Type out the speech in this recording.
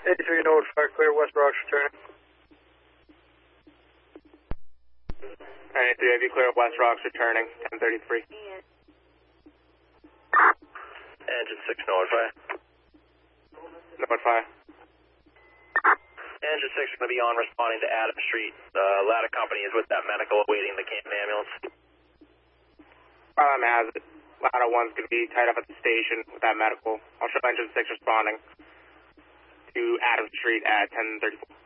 83 notified, clear West Rocks returning. 93 AV, clear West Rocks returning, 1033. Engine 6 notify. Notify. Engine 6 is going to be on responding to Adam Street. The ladder company is with that medical awaiting the Canton ambulance. Problem has it. Ladder 1's going to be tied up at the station with that medical. I'll show engine 6 responding to Adam Street at 1034.